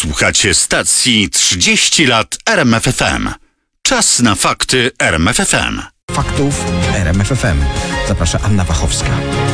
Słuchacie stacji 30 lat RMFFM. Czas na fakty RMFFM. Faktów RMFFM. Zaprasza Anna Wachowska.